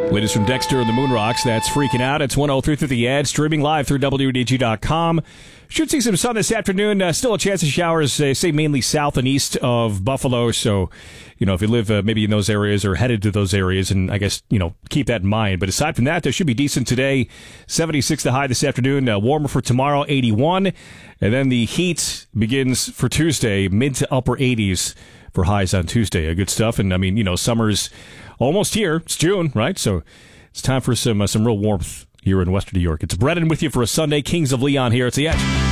Latest from Dexter and the Moon Rocks. That's Freaking Out. It's 103 through the ad, streaming live through WDG.com. Should see some sun this afternoon. Still a chance of showers, say mainly south and east of Buffalo. So, if you live maybe in those areas or headed to those areas, and I guess, keep that in mind. But aside from that, there should be decent today. 76 the high this afternoon. Warmer for tomorrow, 81. And then the heat begins for Tuesday, mid to upper 80s for highs on Tuesday. Good stuff. And, summer's almost here. It's June, right? So it's time for some real warmth here in Western New York. It's Brennan with you for a Sunday. Kings of Leon here. It's The Edge.